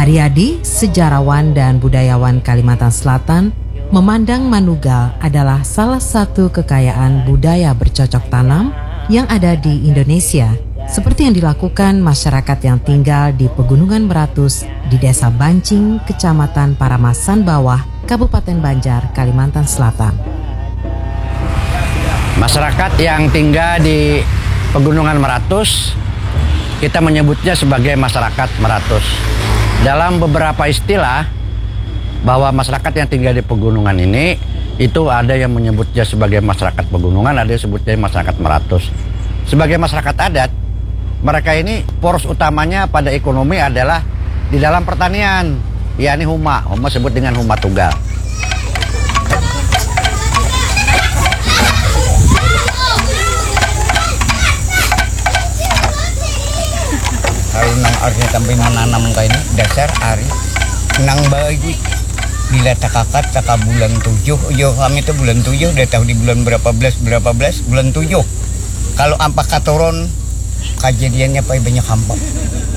Haryadi, sejarawan dan budayawan Kalimantan Selatan, memandang manugal adalah salah satu kekayaan budaya bercocok tanam yang ada di Indonesia, seperti yang dilakukan masyarakat yang tinggal di Pegunungan Meratus di Desa Bancing, Kecamatan Paramasan Bawah, Kabupaten Banjar, Kalimantan Selatan. Masyarakat yang tinggal di Pegunungan Meratus, kita menyebutnya sebagai masyarakat Meratus. Dalam beberapa istilah, bahwa masyarakat yang tinggal di pegunungan ini, itu ada yang menyebutnya sebagai masyarakat pegunungan, ada yang sebutnya masyarakat Meratus. Sebagai masyarakat adat, mereka ini poros utamanya pada ekonomi adalah di dalam pertanian, yakni huma sebut dengan huma tunggal. Kalau nang artinya sampai menanam kayak ini dasar hari nang bagi bila takakat taka bulan 7, yo kami itu bulan 7 udah tahu di bulan berapa belas bulan 7. Kalau ampak katoron kejadiannya paling banyak hampa.